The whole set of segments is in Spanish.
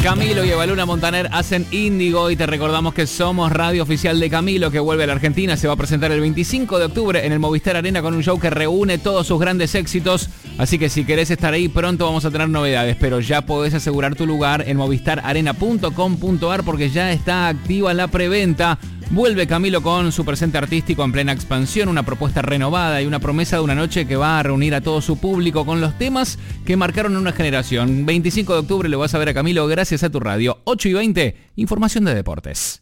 Camilo y Evaluna Montaner hacen Índigo y te recordamos que somos radio oficial de Camilo, que vuelve a la Argentina. Se va a presentar el 25 de octubre en el Movistar Arena con un show que reúne todos sus grandes éxitos. Así que si querés estar ahí, pronto vamos a tener novedades, pero ya podés asegurar tu lugar en movistararena.com.ar porque ya está activa la preventa. Vuelve Camilo con su presente artístico en plena expansión, una propuesta renovada y una promesa de una noche que va a reunir a todo su público con los temas que marcaron una generación. 25 de octubre lo vas a ver a Camilo gracias a tu radio. 8:20, información de deportes.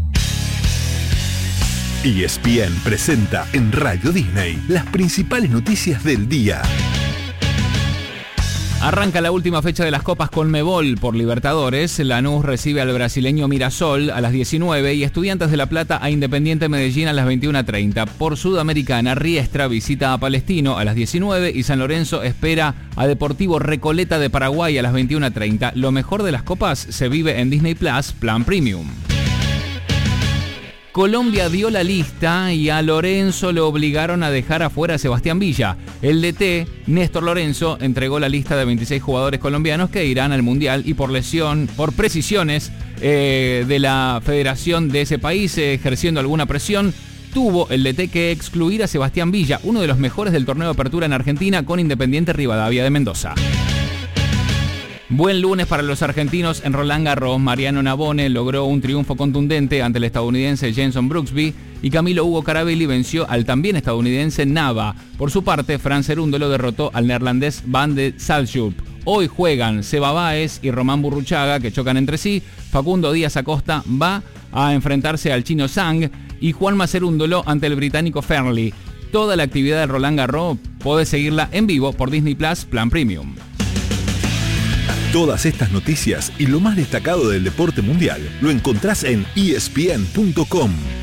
ESPN presenta en Radio Disney las principales noticias del día. Arranca la última fecha de las Copas Conmebol por Libertadores. Lanús recibe al brasileño Mirassol a las 19 y Estudiantes de La Plata a Independiente Medellín a las 21:30. Por Sudamericana, Riestra visita a Palestino a las 19 y San Lorenzo espera a Deportivo Recoleta de Paraguay a las 21:30. Lo mejor de las Copas se vive en Disney Plus, Plan Premium. Colombia dio la lista y a Lorenzo lo obligaron a dejar afuera a Sebastián Villa. El DT, Néstor Lorenzo, entregó la lista de 26 jugadores colombianos que irán al Mundial y por precisiones de la federación de ese país, ejerciendo alguna presión, tuvo el DT que excluir a Sebastián Villa, uno de los mejores del torneo de apertura en Argentina con Independiente Rivadavia de Mendoza. Buen lunes para los argentinos en Roland Garros. Mariano Navone logró un triunfo contundente ante el estadounidense Jenson Brooksby y Camilo Hugo Carabelli venció al también estadounidense Nava. Por su parte, Fran Cerúndolo derrotó al neerlandés Van de Zaltschulp. Hoy juegan Seba Báez y Román Burruchaga, que chocan entre sí. Facundo Díaz Acosta va a enfrentarse al chino Zhang y Juanma Cerúndolo ante el británico Fernley. Toda la actividad de Roland Garros podés seguirla en vivo por Disney Plus, Plan Premium. Todas estas noticias y lo más destacado del deporte mundial lo encontrás en ESPN.com.